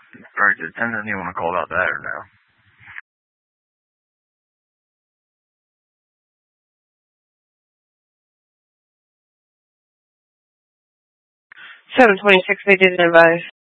Very good. Anything you want to call about that or no? 7:26. They didn't advise.